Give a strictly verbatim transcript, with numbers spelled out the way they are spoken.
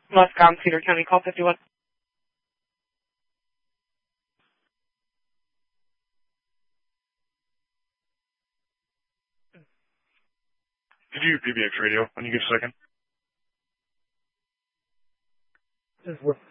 Muscogee, Cedar County, call fifty-one. Could you P B X radio when you get a second? This is